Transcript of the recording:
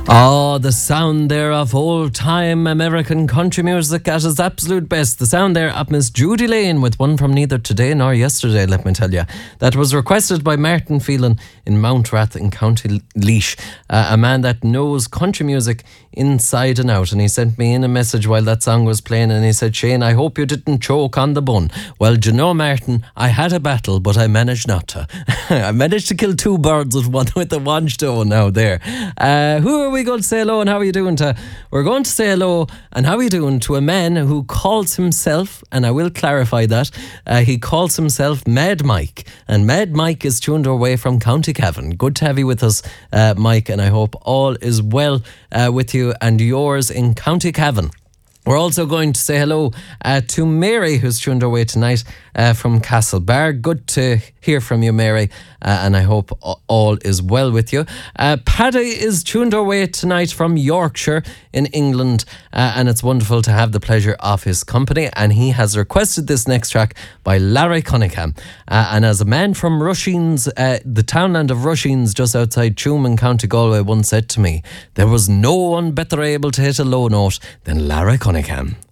Oh, the sound there of old-time American country music at its absolute best. The sound there of Miss Judy Lane with one from neither today nor yesterday, let me tell you. That was requested by Martin Phelan in Mountrath in County Laois, a man that knows country music inside and out. And he sent me in a message while that song was playing and he said, Shane, I hope you didn't choke on the bun. Well, do you know, Martin, I had a battle, but I managed not to. I managed to kill two birds with the one stone now there. Who are we going to say hello and how are you doing to? We're going to say hello and how are you doing to a man who calls himself, and I will clarify that, he calls himself Mad Mike. And Mad Mike is tuned away from County Cavan. Good to have you with us, Mike, and I hope all is well with you and yours in County Cavan. We're also going to say hello to Mary, who's tuned our way tonight from Castlebar. Good to hear from you, Mary, and I hope all is well with you. Paddy is tuned our way tonight from Yorkshire in England, and it's wonderful to have the pleasure of his company, and he has requested this next track by Larry Cunningham. And as a man from Rushines, the townland of Rushines, just outside Tuam in County Galway, once said to me, there was no one better able to hit a low note than Larry Cunningham.